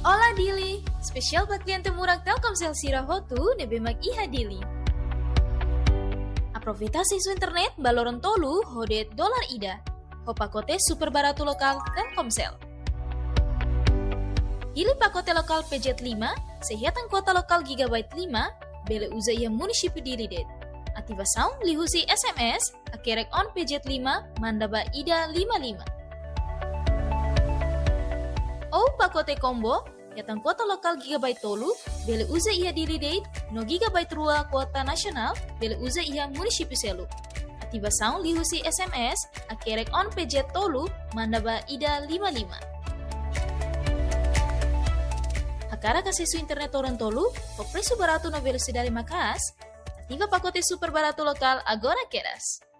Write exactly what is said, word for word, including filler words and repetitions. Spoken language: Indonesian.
Olá Dili, spesial buat klien temurang Telkomsel Sirahotu nebe mag iha Dili. Aproveita isu internet baloron tolu hode dolar ida. Ho pakote super barato lokal Telkomsel. Pilih pakote lokal P J lima, sehatan kuota lokal gigabyte lima, bele uza iha munisipi Dili det. Ativação lihusi S M S, akerek on P J lima, mandaba ida lima lima. Oh pakote combo, yatang kuota lokal gigabyte tolu, bele uza iha Dili date, no gigabyte rua kuota nasional, bele uza iha munisipi selu. Ativação lihusi S M S, akerek on P J tolu, mandaba ida lima lima. Hakara kasisu internet orang tolu, o preço barato no velocidade macas, ativa pacote super barato lokal agora queras.